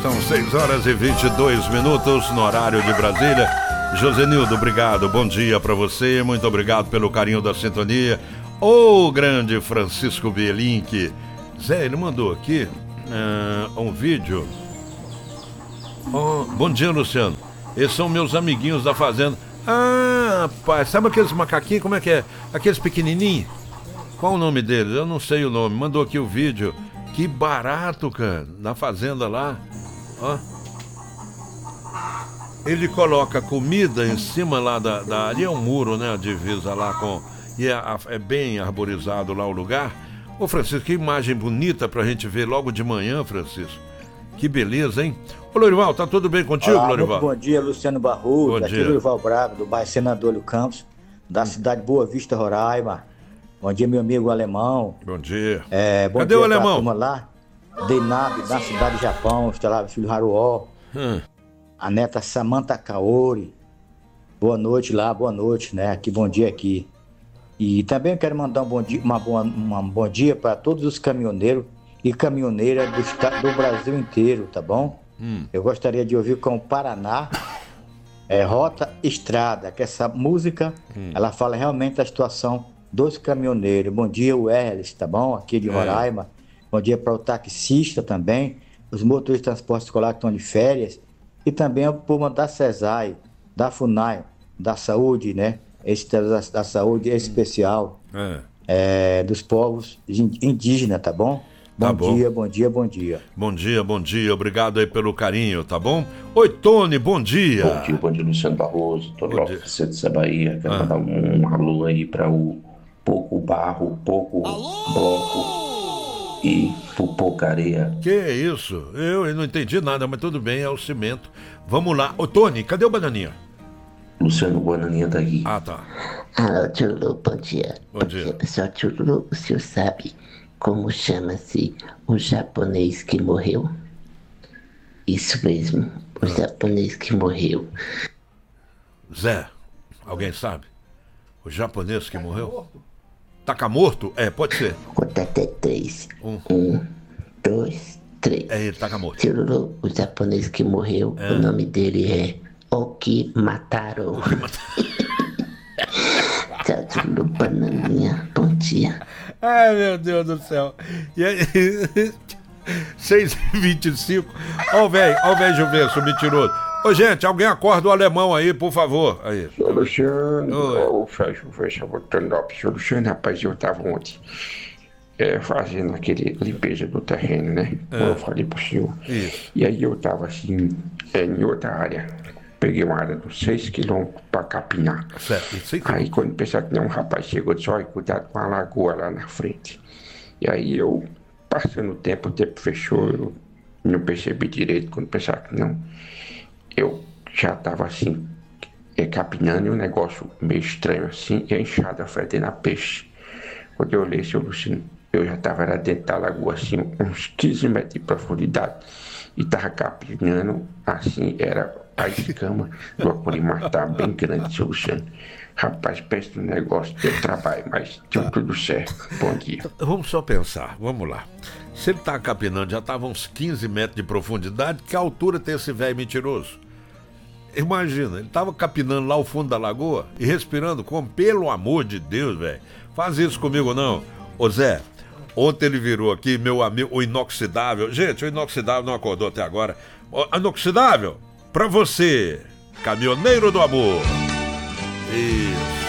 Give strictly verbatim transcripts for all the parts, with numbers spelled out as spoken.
São seis horas e vinte e dois minutos no horário de Brasília. Josenildo, obrigado, bom dia para você, muito obrigado pelo carinho da sintonia. O grande Francisco Bielink. Zé, ele mandou aqui uh, um vídeo. Oh, bom dia, Luciano. Esses são meus amiguinhos da fazenda. Ah, rapaz, sabe aqueles macaquinhos, como é que é? Aqueles pequenininhos? Qual o nome deles? Eu não sei o nome, mandou aqui o vídeo. Que barato, cara, na fazenda lá. Ó. Ele coloca comida em cima lá da, da... Ali é um muro, né, a divisa lá com... E é, é bem arborizado lá o lugar. Ô, Francisco, que imagem bonita pra gente ver logo de manhã, Francisco. Que beleza, hein? Ô, Lorival, tá tudo bem contigo, Olá, Lorival? Bom dia, Luciano Barroso. Bom Aqui dia. é Lorival Braga, do bairro Senador Lio Campos, da cidade de Boa Vista, Roraima. Bom dia, meu amigo alemão. Bom dia. É, bom Cadê dia o alemão? Turma lá, Deinabe, da cidade do Japão, está lá, filho Haruó. Hum. A neta Samantha Kaori. Boa noite lá, boa noite, né? Aqui, bom dia aqui. E também eu quero mandar um bom dia, uma boa, uma, um bom dia para todos os caminhoneiros e caminhoneiras do, estado, do Brasil inteiro, tá bom? Hum. Eu gostaria de ouvir com o Paraná, é, Rota Estrada, que essa música, hum. ela fala realmente da situação dos caminhoneiros. Bom dia, o Erles, tá bom? Aqui de Roraima. É. Bom dia para o taxista também, os motores de transporte escolar que estão de férias, e também a turma da CESAI, da FUNAI, da saúde, né? Esse da, da saúde especial é. É, dos povos indígenas, tá bom? Bom, tá bom dia, bom dia, bom dia. Bom dia, bom dia, obrigado aí pelo carinho, tá bom? Oi, Tony, bom dia. Bom dia, bom dia, Luciano Barroso, tô lá oficina de Bahia, quero ah. mandar um, um alô aí para o Pouco Barro, Pouco alô! Bloco e o Pouco Areia. Que isso? Eu, eu não entendi nada, mas tudo bem, é o cimento. Vamos lá. Ô, Tony, cadê o Bananinha? Luciano, o Bananinha tá aqui. Ah, tá. Alô, tio Lu, bom dia. Bom dia. dia, pessoal. Tio Lu, o senhor sabe como chama-se o japonês que morreu? Isso mesmo, o ah. japonês que morreu. Zé, alguém sabe? O japonês que morreu? Taca morto? É, pode ser. Conta até três. Um, um dois, três. É ele, taca morto. Tio Lu, o japonês que morreu, é. o nome dele é O que mataram. O que mataram. Tchau, tio Lu, Bananinha, bom dia. Ai, meu Deus do céu. E aí, seis e vinte e cinco. Ó o velho, ó o velho Juvencio, mentiroso. Ô, gente, alguém acorda o alemão aí, por favor. Aí. Ô, Luciano, o Fred Juvencio botando up. Ô, Luciano, rapaz, eu tava ontem é, fazendo aquele limpeza do terreno, né? Como é. eu falei pro senhor. Isso. E aí eu tava assim, é, em outra área. Peguei uma área de seis quilômetros pra capinar. Certo. Aí quando pensar que não, um rapaz chegou e disse, olha, cuidado com a lagoa lá na frente. E aí eu, passando o tempo, o tempo fechou, eu não percebi direito. Quando pensar que não, eu já tava assim, é, capinando e um negócio meio estranho assim, e a enxada fedendo a peixe. Quando eu olhei, seu Luciano, eu já tava lá dentro da lagoa, assim, uns quinze metros de profundidade, e tava capinando, assim, era a escama do Apurimar, tá bem grande, seu Luciano. Rapaz, pensa no negócio, deu trabalho, mas deu tá. tudo certo. Bom dia. Vamos só pensar, vamos lá. Se ele tá capinando, já tava uns quinze metros de profundidade, que altura tem esse velho mentiroso? Imagina, ele tava capinando lá o fundo da lagoa e respirando como, pelo amor de Deus, velho. Faz isso comigo não. Ô Zé, ontem ele virou aqui, meu amigo, o Inoxidável. Gente, o Inoxidável não acordou até agora. O Inoxidável, pra você, caminhoneiro do amor. Isso.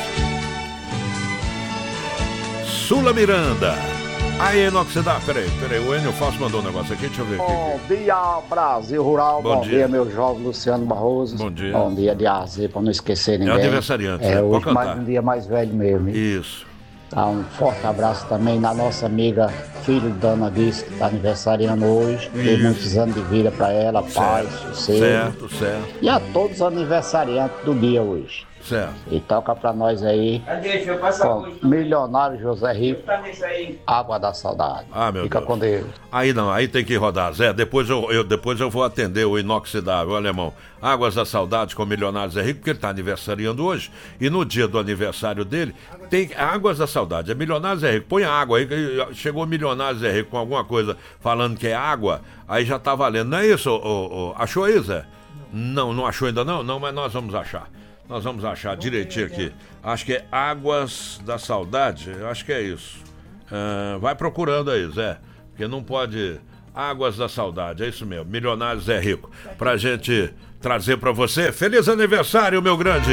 Sula Miranda. Aí, Inoxidável, peraí, peraí, o Enio Fausto mandou um negócio aqui, deixa eu ver aqui. Bom dia, Brasil Rural, bom, bom dia. dia, meu jovem Luciano Barroso. Bom dia. Bom dia de A Z, pra não esquecer ninguém. É aniversariante, é, né? hoje Pode cantar. mais um dia mais velho mesmo. Hein? Isso. Tá, um forte abraço também na nossa amiga, filho de Dona Diz, que tá aniversariando hoje. Tem muitos anos de vida pra ela, paz, sossego. Certo, certo. E a todos os aniversariantes do dia hoje. Certo. E toca pra nós aí com Milionário José Rico, Água da Saudade. Ah, meu Fica Deus. com Deus. Aí não, aí tem que rodar, Zé. Depois eu, eu, depois eu vou atender o inoxidável, alemão. Águas da Saudade com Milionário Zé Rico, porque ele tá aniversariando hoje. E no dia do aniversário dele, tem Águas da Saudade. É Milionário Zé Rico. Põe a água aí. Chegou Milionário Zé Rico com alguma coisa falando que é água, aí já tá valendo. Não é isso? Ô, ô, ô? Achou aí, Zé? Não, não achou ainda não? Não, mas nós vamos achar. Nós vamos achar direitinho aqui. Acho que é Águas da Saudade. Eu acho que é isso. Uh, vai procurando aí, Zé. Porque não pode... Águas da Saudade, é isso mesmo. Milionário Zé Rico. Pra gente trazer pra você. Feliz aniversário, meu grande.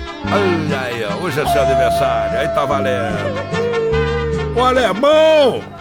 Ai, ai, hoje é seu aniversário. Aí tá valendo. O alemão!